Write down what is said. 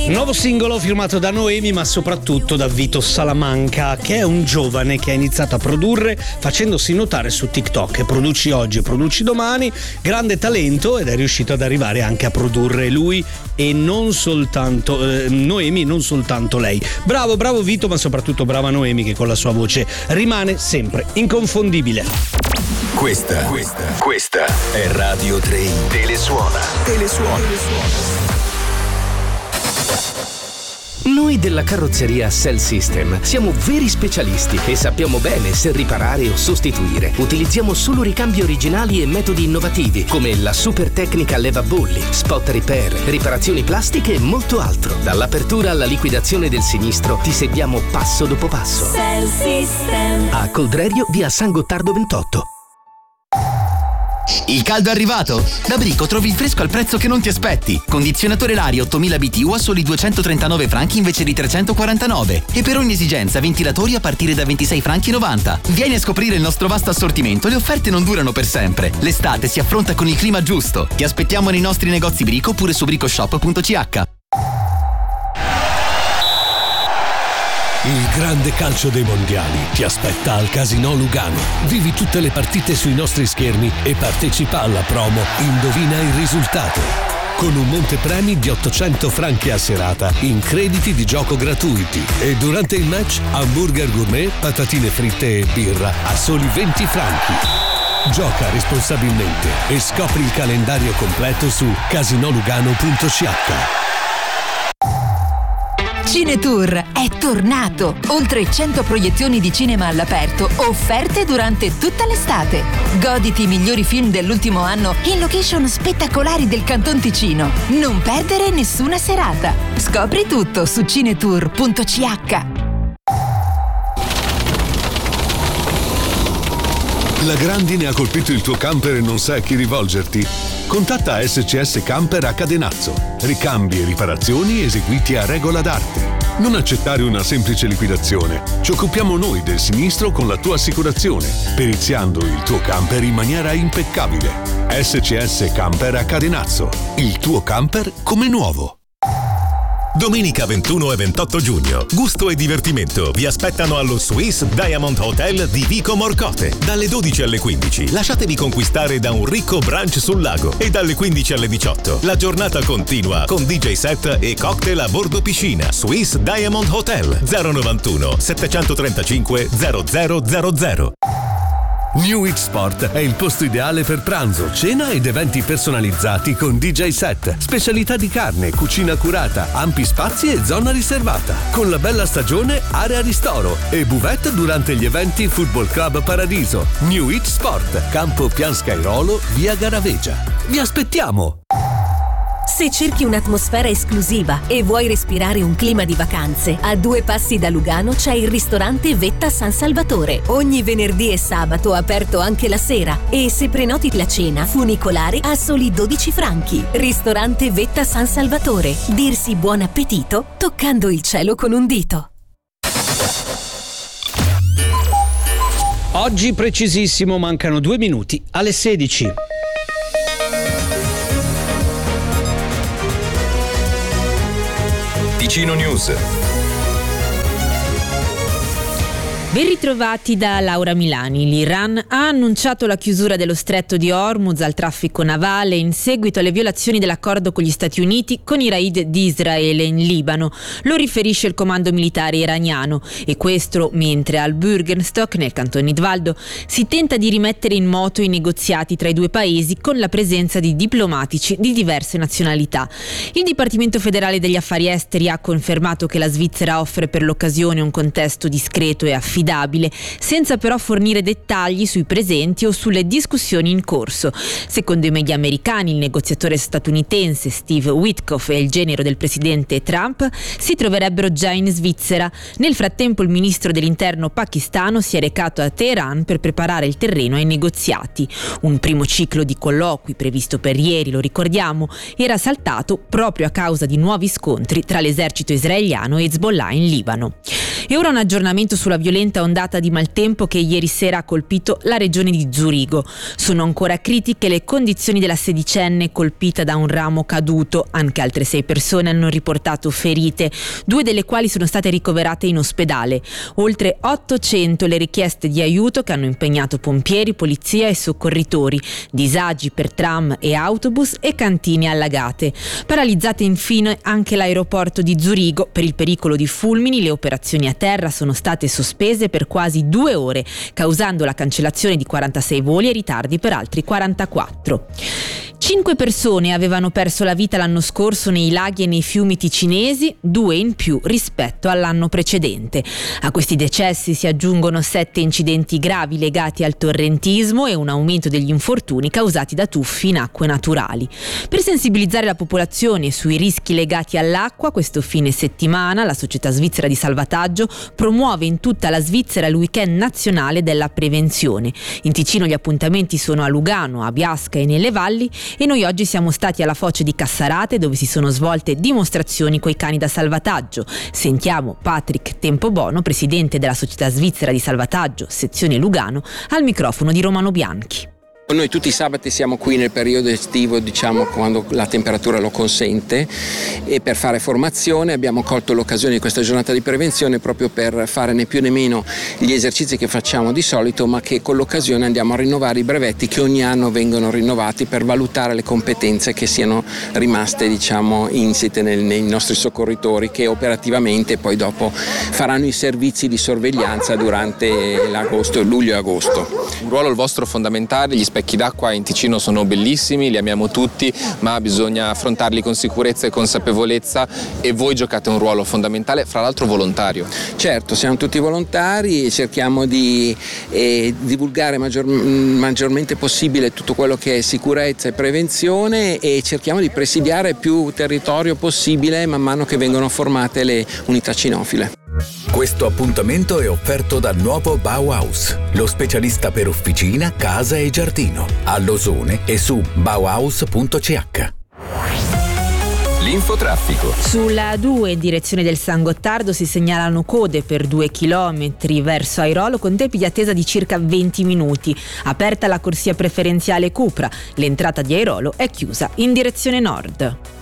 Nuovo singolo firmato da Noemi, ma soprattutto da Vito Salamanca, che è un giovane che ha iniziato a produrre facendosi notare su TikTok. Produci oggi, produci domani, grande talento, ed è riuscito ad arrivare anche a produrre lui e non soltanto Noemi, non soltanto lei. Bravo Vito, ma soprattutto brava Noemi, che con la sua voce rimane sempre inconfondibile. Questa è Radio 3 Telesuona. Noi della carrozzeria Cell System siamo veri specialisti e sappiamo bene se riparare o sostituire. Utilizziamo solo ricambi originali e metodi innovativi come la super tecnica levabolli, spot repair, riparazioni plastiche e molto altro. Dall'apertura alla liquidazione del sinistro ti seguiamo passo dopo passo. Cell System. A Coldrerio, via San Gottardo 28. Il caldo è arrivato? Da Brico trovi il fresco al prezzo che non ti aspetti. Condizionatore Laria 8000 BTU a soli 239 franchi invece di 349. E per ogni esigenza ventilatori a partire da 26 franchi 90. Vieni a scoprire il nostro vasto assortimento, le offerte non durano per sempre. L'estate si affronta con il clima giusto. Ti aspettiamo nei nostri negozi Brico oppure su bricoshop.ch. Il grande calcio dei mondiali ti aspetta al Casinò Lugano. Vivi tutte le partite sui nostri schermi e partecipa alla promo Indovina il risultato, con un montepremi di 800 franchi a serata in crediti di gioco gratuiti. E durante il match hamburger gourmet, patatine fritte e birra a soli 20 franchi. Gioca responsabilmente e scopri il calendario completo su casinolugano.ch. Cinetour è tornato! Oltre 100 proiezioni di cinema all'aperto, offerte durante tutta l'estate. Goditi i migliori film dell'ultimo anno in location spettacolari del Canton Ticino. Non perdere nessuna serata. Scopri tutto su cinetour.ch. La grandine ha colpito il tuo camper e non sai a chi rivolgerti? Contatta SCS Camper a Cadenazzo. Ricambi e riparazioni eseguiti a regola d'arte. Non accettare una semplice liquidazione. Ci occupiamo noi del sinistro con la tua assicurazione, periziando il tuo camper in maniera impeccabile. SCS Camper a Cadenazzo. Il tuo camper come nuovo. Domenica 21 e 28 giugno, gusto e divertimento vi aspettano allo Swiss Diamond Hotel di Vico Morcote. Dalle 12 alle 15 lasciatevi conquistare da un ricco brunch sul lago e dalle 15 alle 18 la giornata continua con DJ set e cocktail a bordo piscina. Swiss Diamond Hotel 091 735 0000. New It Sport è il posto ideale per pranzo, cena ed eventi personalizzati con DJ set, specialità di carne, cucina curata, ampi spazi e zona riservata. Con la bella stagione, area ristoro e buvette durante gli eventi Football Club Paradiso. New It Sport, Campo Pian Scairolo, via Garavegia. Vi aspettiamo! Se cerchi un'atmosfera esclusiva e vuoi respirare un clima di vacanze, a 2 passi da Lugano c'è il ristorante Vetta San Salvatore. Ogni venerdì e sabato aperto anche la sera, e se prenoti la cena, funicolare a soli 12 franchi. Ristorante Vetta San Salvatore. Dirsi buon appetito toccando il cielo con un dito. Oggi precisissimo, mancano 2 minuti alle 16. Ticino News. Ben ritrovati da Laura Milani. L'Iran ha annunciato la chiusura dello stretto di Hormuz al traffico navale in seguito alle violazioni dell'accordo con gli Stati Uniti con i raid di Israele in Libano. Lo riferisce il comando militare iraniano, e questo mentre al Bürgenstock, nel canton Nidwaldo, si tenta di rimettere in moto i negoziati tra i due paesi con la presenza di diplomatici di diverse nazionalità. Il Dipartimento federale degli affari esteri ha confermato che la Svizzera offre per l'occasione un contesto discreto e affidabile, senza però fornire dettagli sui presenti o sulle discussioni in corso. Secondo i media americani, il negoziatore statunitense Steve Witkoff e il genero del presidente Trump si troverebbero già in Svizzera. Nel frattempo il ministro dell'interno pakistano si è recato a Teheran per preparare il terreno ai negoziati. Un primo ciclo di colloqui previsto per ieri, lo ricordiamo, era saltato proprio a causa di nuovi scontri tra l'esercito israeliano e Hezbollah in Libano. E ora un aggiornamento sulla violenta ondata di maltempo che ieri sera ha colpito la regione di Zurigo. Sono ancora critiche le condizioni della sedicenne colpita da un ramo caduto. Anche altre 6 persone hanno riportato ferite, 2 delle quali sono state ricoverate in ospedale. Oltre 800 le richieste di aiuto che hanno impegnato pompieri, polizia e soccorritori. Disagi per tram e autobus e cantine allagate. Paralizzate infine anche l'aeroporto di Zurigo per il pericolo di fulmini. Le operazioni a terra sono state sospese per quasi 2 ore, causando la cancellazione di 46 voli e ritardi per altri 44. 5 persone avevano perso la vita l'anno scorso nei laghi e nei fiumi ticinesi, 2 in più rispetto all'anno precedente. A questi decessi si aggiungono 7 incidenti gravi legati al torrentismo e un aumento degli infortuni causati da tuffi in acque naturali. Per sensibilizzare la popolazione sui rischi legati all'acqua, questo fine settimana la Società Svizzera di Salvataggio promuove in tutta la Svizzera il weekend nazionale della prevenzione. In Ticino gli appuntamenti sono a Lugano, a Biasca e nelle valli, e noi oggi siamo stati alla Foce di Cassarate, dove si sono svolte dimostrazioni coi cani da salvataggio. Sentiamo Patrick Tempobono, presidente della Società Svizzera di Salvataggio, sezione Lugano, al microfono di Romano Bianchi. Noi tutti i sabati siamo qui nel periodo estivo, diciamo quando la temperatura lo consente, e per fare formazione abbiamo colto l'occasione di questa giornata di prevenzione proprio per fare né più né meno gli esercizi che facciamo di solito, ma che con l'occasione andiamo a rinnovare i brevetti che ogni anno vengono rinnovati per valutare le competenze che siano rimaste, diciamo, insite nei nostri soccorritori, che operativamente poi dopo faranno i servizi di sorveglianza durante l'agosto, luglio e agosto. Un ruolo il vostro fondamentale. Gli specchi d'acqua in Ticino sono bellissimi, li amiamo tutti, ma bisogna affrontarli con sicurezza e consapevolezza, e voi giocate un ruolo fondamentale, fra l'altro volontario. Certo, siamo tutti volontari e cerchiamo di divulgare maggiormente possibile tutto quello che è sicurezza e prevenzione, e cerchiamo di presidiare più territorio possibile man mano che vengono formate le unità cinofile. Questo appuntamento è offerto dal nuovo Bauhaus, lo specialista per officina, casa e giardino, a Losone e su bauhaus.ch. L'infotraffico. Sulla A2 in direzione del San Gottardo si segnalano code per 2 chilometri verso Airolo, con tempi di attesa di circa 20 minuti. Aperta la corsia preferenziale Cupra, l'entrata di Airolo è chiusa in direzione nord.